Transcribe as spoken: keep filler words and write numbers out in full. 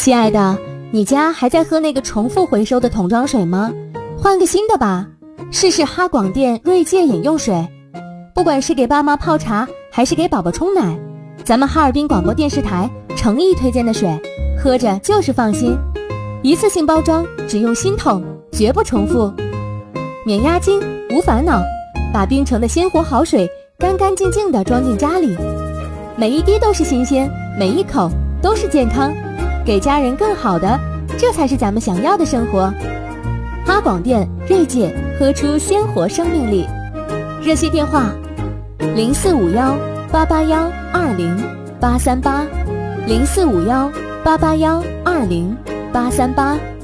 亲爱的，你家还在喝那个重复回收的桶装水吗？换个新的吧，试试哈广电锐界饮用水。不管是给爸妈泡茶，还是给宝宝冲奶，咱们哈尔滨广播电视台诚意推荐的水，喝着就是放心。一次性包装，只用新桶，绝不重复，免押金，无烦恼，把冰城的鲜活好水干干净净地装进家里，每一滴都是新鲜，每一口都是健康，给家人更好的，这才是咱们想要的生活。哈广电锐界，喝出鲜活生命力。热线电话零四五幺八八幺二零八三八，零四五幺八八幺二零八三八。